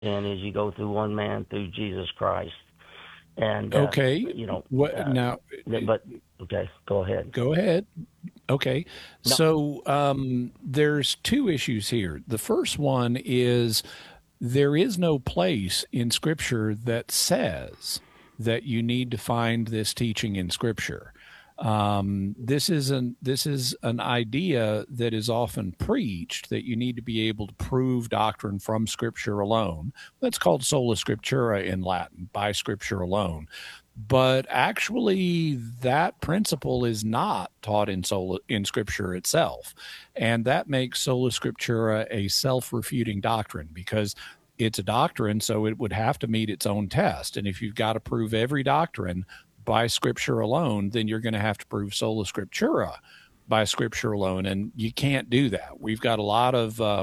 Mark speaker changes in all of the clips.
Speaker 1: and as you go through one man, through Jesus Christ. And
Speaker 2: Okay. Now?
Speaker 1: But okay, go ahead.
Speaker 2: Go ahead. Okay.
Speaker 1: No.
Speaker 2: So there's two issues here. The first one is there is no place in Scripture that says that you need to find this teaching in Scripture. This is an idea that is often preached, that you need to be able to prove doctrine from Scripture alone. That's called sola scriptura in Latin, by Scripture alone. But actually, that principle is not taught in Scripture itself, and that makes sola scriptura a self-refuting doctrine, because it's a doctrine, so it would have to meet its own test. And if you've got to prove every doctrine by Scripture alone, then you're going to have to prove sola scriptura by Scripture alone, and you can't do that. We've got a lot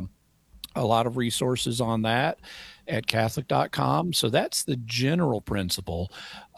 Speaker 2: of resources on that at Catholic.com. So that's the general principle.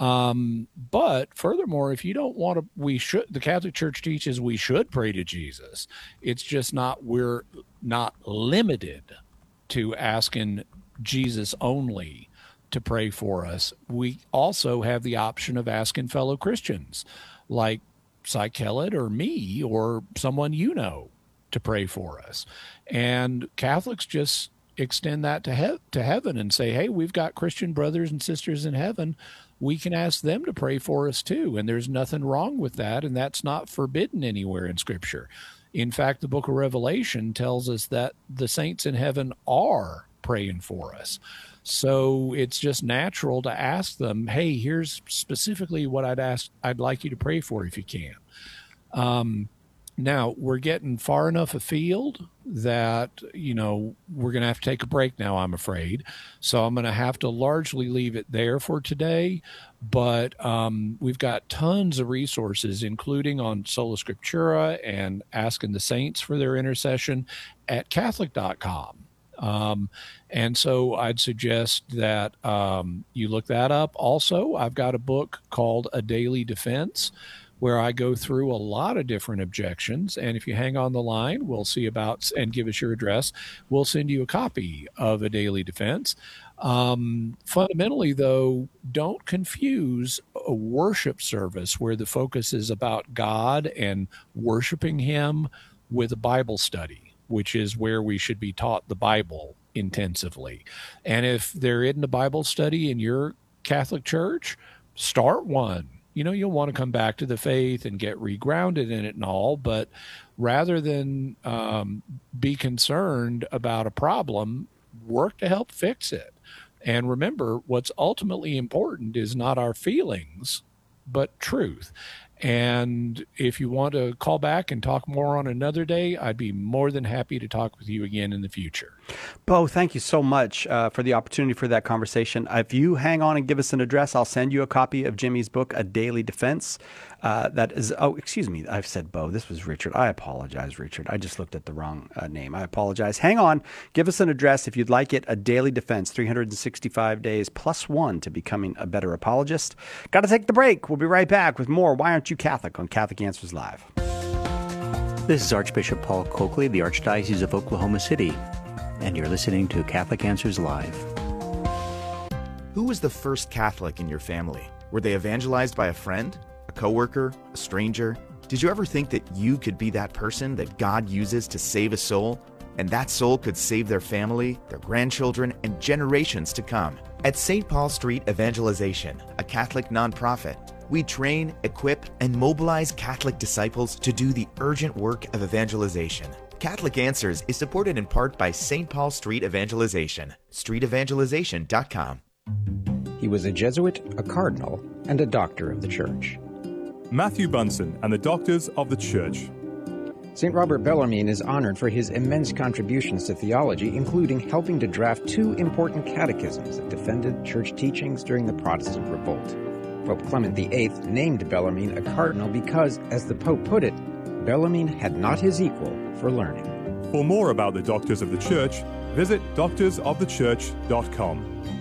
Speaker 2: But furthermore, if you don't want to, the Catholic Church teaches we should pray to Jesus. It's just we're not limited to asking Jesus only to pray for us. We also have the option of asking fellow Christians like Cy Kellett or me or someone to pray for us. And Catholics just extend that to heaven and say, hey, we've got Christian brothers and sisters in heaven. We can ask them to pray for us too. And there's nothing wrong with that. And that's not forbidden anywhere in Scripture. In fact, the book of Revelation tells us that the saints in heaven are praying for us. So it's just natural to ask them, hey, here's specifically what I'd like you to pray for if you can. Now, we're getting far enough afield that, we're going to have to take a break now, I'm afraid. So I'm going to have to largely leave it there for today. But we've got tons of resources, including on Sola Scriptura and asking the saints for their intercession at Catholic.com. And so I'd suggest that you look that up. Also, I've got a book called A Daily Defense, where I go through a lot of different objections. And if you hang on the line, we'll see about and give us your address. We'll send you a copy of A Daily Defense. Fundamentally, though, don't confuse a worship service where the focus is about God and worshiping Him with a Bible study, which is where we should be taught the Bible intensively. And if there isn't a Bible study in your Catholic church, start one. You'll want to come back to the faith and get regrounded in it and all, but rather than be concerned about a problem, work to help fix it. And remember, what's ultimately important is not our feelings, but truth. And if you want to call back and talk more on another day, I'd be more than happy to talk with you again in the future.
Speaker 3: Bo, thank you so much for the opportunity for that conversation. If you hang on and give us an address, I'll send you a copy of Jimmy's book, A Daily Defense. That is, excuse me, I've said Bo. This was Richard. I apologize, Richard. I just looked at the wrong name. I apologize. Hang on. Give us an address if you'd like it. A Daily Defense, 365 days plus one to becoming a better apologist. Got to take the break. We'll be right back with more Why Aren't You Catholic on Catholic Answers Live.
Speaker 4: This is Archbishop Paul Coakley, the Archdiocese of Oklahoma City, and you're listening to Catholic Answers Live.
Speaker 5: Who was the first Catholic in your family? Were they evangelized by a friend, a coworker, a stranger? Did you ever think that you could be that person that God uses to save a soul? And that soul could save their family, their grandchildren, and generations to come. At St. Paul Street Evangelization, a Catholic nonprofit, we train, equip, and mobilize Catholic disciples to do the urgent work of evangelization. Catholic Answers is supported in part by St. Paul Street Evangelization, streetevangelization.com.
Speaker 6: He was a Jesuit, a cardinal, and a doctor of the Church.
Speaker 7: Matthew Bunson and the Doctors of the Church.
Speaker 6: St. Robert Bellarmine is honored for his immense contributions to theology, including helping to draft two important catechisms that defended church teachings during the Protestant Revolt. Pope Clement VIII named Bellarmine a cardinal because, as the Pope put it, Bellarmine had not his equal for learning.
Speaker 7: For more about the Doctors of the Church, visit doctorsofthechurch.com.